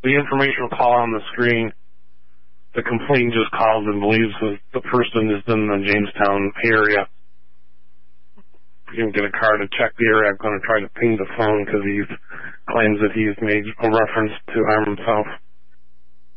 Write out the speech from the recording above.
the information will call on the screen. The complainant just calls and believes that the person is in the Jamestown area. You can get a car to check the area. I'm going to try to ping the phone because he claims that he's made a reference to harm himself.